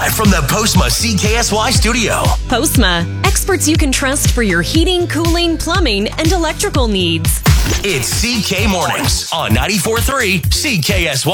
Live from the Postma CKSY studio. Postma, experts you can trust for your heating, cooling, plumbing, and electrical needs. It's CK Mornings on 94.3 CKSY.